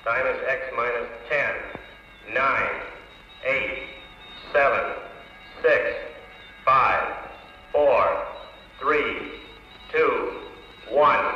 Time is X minus 10, 9, 8, 7, 6, 5, 4, 3, 2, 1.